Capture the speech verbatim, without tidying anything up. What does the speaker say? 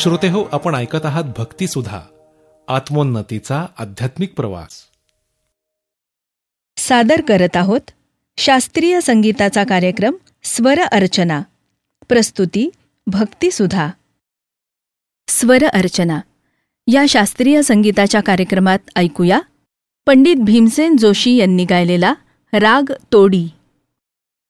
श्रोतेहो, आपण ऐकत आहात भक्तिसुधा, आत्मोन्नतीचा आध्यात्मिक प्रवास. सादर करत आहोत शास्त्रीय संगीताचा कार्यक्रम स्वर अर्चना. प्रस्तुती भक्तिसुधा. स्वर अर्चना या शास्त्रीय संगीताच्या कार्यक्रमात ऐकूया पंडित भीमसेन जोशी यांनी गायलेला राग तोडी.